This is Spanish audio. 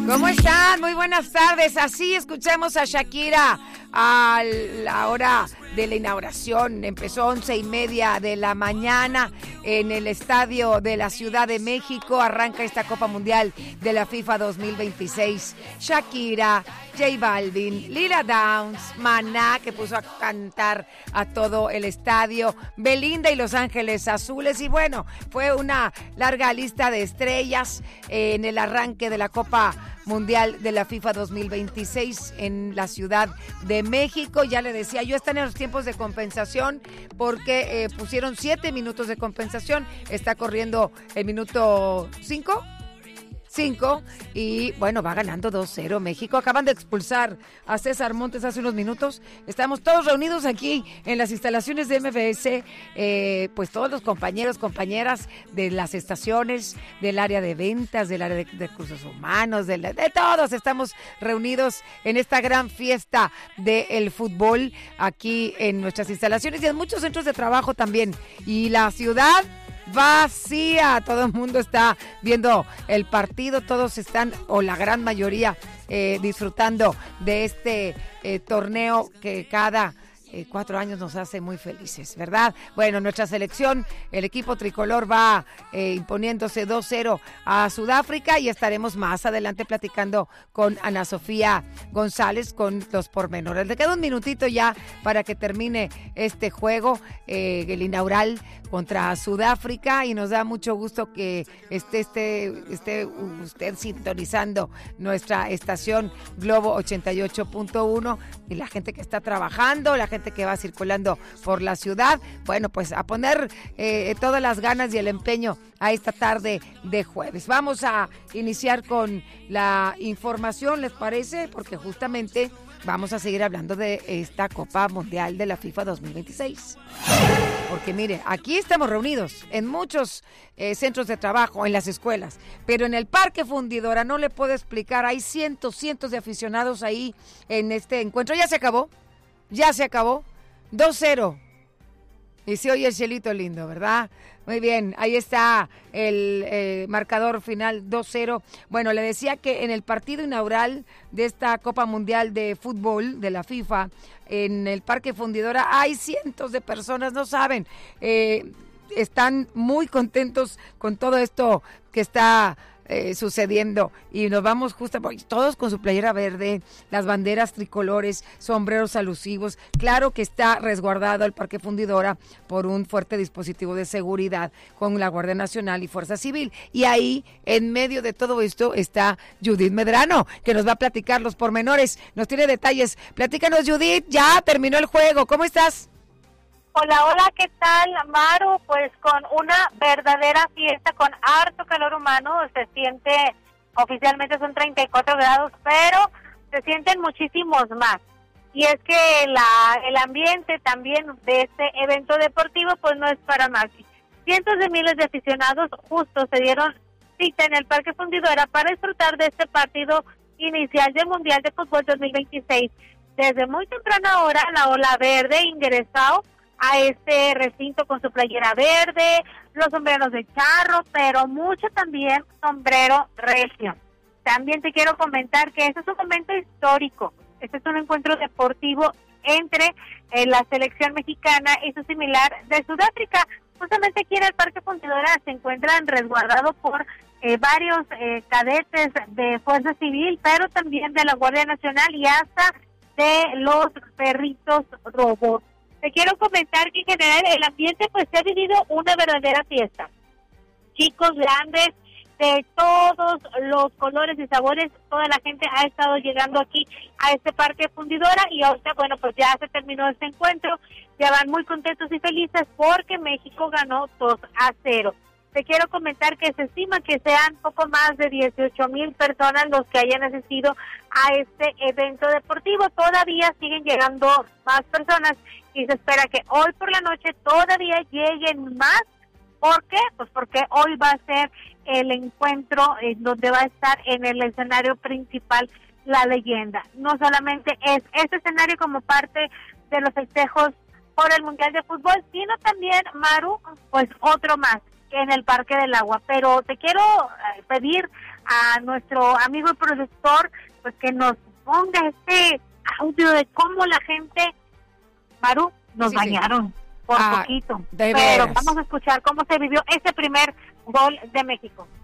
¿Cómo están? Muy buenas tardes. Así escuchamos a Shakira a la hora de la inauguración. Empezó 11:30 de la mañana en el estadio de la Ciudad de México. Arranca esta Copa Mundial de la FIFA 2026. Shakira, J Balvin, Lila Downs, Maná, que puso a cantar a todo el estadio, Belinda y Los Ángeles Azules. Y bueno, fue una larga lista de estrellas en el arranque de la Copa Mundial de la FIFA 2026 en la Ciudad de México. Ya le decía, yo están en los tiempos de compensación porque pusieron 7 minutos de compensación. Está corriendo el minuto 5 y bueno, va ganando 2-0 México. Acaban de expulsar a César Montes hace unos minutos. Estamos todos reunidos aquí en las instalaciones de MBS, pues todos los compañeros, compañeras de las estaciones, del área de ventas, del área de recursos humanos, de todos estamos reunidos en esta gran fiesta del fútbol aquí en nuestras instalaciones y en muchos centros de trabajo también. Y la ciudad vacía, todo el mundo está viendo el partido, todos están, o la gran mayoría, disfrutando de este torneo que cada 4 años nos hace muy felices, ¿verdad? Bueno, nuestra selección, el equipo tricolor va imponiéndose 2-0 a Sudáfrica y estaremos más adelante platicando con Ana Sofía González con los pormenores. Le queda un minutito ya para que termine este juego, el inaugural contra Sudáfrica, y nos da mucho gusto que esté usted sintonizando nuestra estación Globo 88.1 y la gente que está trabajando, la gente que va circulando por la ciudad. Bueno, pues a poner todas las ganas y el empeño a esta tarde de jueves. Vamos a iniciar con la información, ¿les parece? Porque justamente vamos a seguir hablando de esta Copa Mundial de la FIFA 2026. Porque mire, aquí estamos reunidos en muchos centros de trabajo, en las escuelas, pero en el Parque Fundidora no le puedo explicar, hay cientos de aficionados ahí en este encuentro. Ya se acabó 2-0. Y se oye el cielito lindo, ¿verdad? Muy bien, ahí está el marcador final 2-0. Bueno, le decía que en el partido inaugural de esta Copa Mundial de Fútbol de la FIFA, en el Parque Fundidora, hay cientos de personas, no saben, están muy contentos con todo esto que está sucediendo, y nos vamos justamente todos con su playera verde, las banderas tricolores, sombreros alusivos. Claro que está resguardado el Parque Fundidora por un fuerte dispositivo de seguridad con la Guardia Nacional y Fuerza Civil, y ahí en medio de todo esto está Judith Medrano, que nos va a platicar los pormenores, nos tiene detalles. Platícanos, Judith, ya terminó el juego, ¿cómo estás? Hola, ¿qué tal, Maru? Pues con una verdadera fiesta, con harto calor humano, se siente, oficialmente son 34 grados, pero se sienten muchísimos más. Y es que el ambiente también de este evento deportivo, pues no es para más. Cientos de miles de aficionados justo se dieron cita en el Parque Fundidora para disfrutar de este partido inicial del Mundial de Fútbol 2026. Desde muy temprana hora, la ola verde ingresó a este recinto con su playera verde, los sombreros de charro, pero mucho también sombrero regio. También te quiero comentar que este es un momento histórico. Este es un encuentro deportivo entre la selección mexicana y su similar de Sudáfrica. Justamente aquí en el Parque Fundidora se encuentran resguardados por varios cadetes de Fuerza Civil, pero también de la Guardia Nacional y hasta de los perritos robots. Te quiero comentar que en general el ambiente pues se ha vivido una verdadera fiesta. Chicos, grandes, de todos los colores y sabores, toda la gente ha estado llegando aquí a este Parque Fundidora y ahorita, bueno, pues ya se terminó este encuentro, ya van muy contentos y felices porque México ganó 2-0. Te quiero comentar que se estima que sean poco más de 18,000 personas los que hayan asistido a este evento deportivo. Todavía siguen llegando más personas y se espera que hoy por la noche todavía lleguen más. ¿Por qué? Pues porque hoy va a ser el encuentro donde va a estar en el escenario principal la leyenda. No solamente es este escenario como parte de los festejos por el Mundial de Fútbol, sino también, Maru, pues otro más en el Parque del Agua. Pero te quiero pedir a nuestro amigo y productor, pues que nos ponga este audio de cómo la gente, Maru, nos bañaron por poquito. Pero vamos a escuchar cómo se vivió ese primer gol de México.